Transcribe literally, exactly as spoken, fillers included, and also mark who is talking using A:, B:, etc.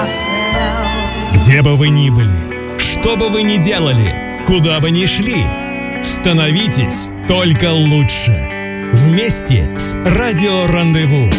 A: Где бы вы ни были, что бы вы ни делали, куда бы ни шли, становитесь только лучше. Вместе с Радио Рандеву.